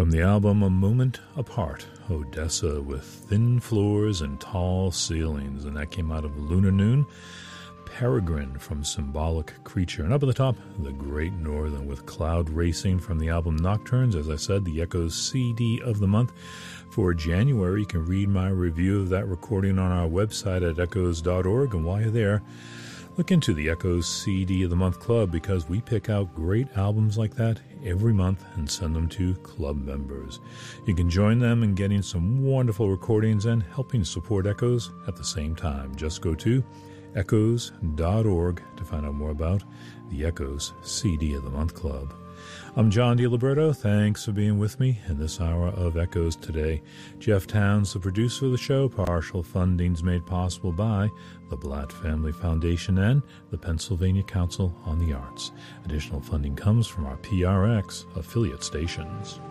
From the album A Moment Apart, Odessa with Thin Floors and Tall Ceilings, and that came out of Lunar Noon. Peregrine from Symbolic Creature. And up at the top, The Great Northern with Cloud Racing from the album Nocturnes. As I said, the Echoes CD of the month. For January, you can read my review of that recording on our website at echoes.org. And while you're there, look into the Echoes CD of the Month Club, because we pick out great albums like that every month and send them to club members. You can join them in getting some wonderful recordings and helping support Echoes at the same time. Just go to echoes.org to find out more about the Echoes CD of the Month Club. I'm John DiLiberto. Thanks for being with me in this hour of Echoes today. Jeff Towns, the producer of the show. Partial funding's made possible by the Blatt Family Foundation and the Pennsylvania Council on the Arts. Additional funding comes from our PRX affiliate stations.